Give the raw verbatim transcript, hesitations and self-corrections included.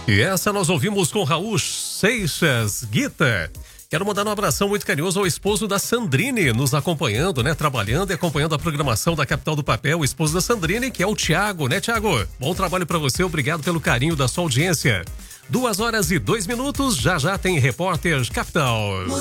E essa nós ouvimos com Raul Seixas, Guita. Quero mandar um abração muito carinhoso ao esposo da Sandrine, nos acompanhando, né? Trabalhando e acompanhando a programação da Capital do Papel, o esposo da Sandrine, que é o Thiago, né, Thiago? Bom trabalho pra você, obrigado pelo carinho da sua audiência. Duas horas e dois minutos, já já tem Repórter Capital.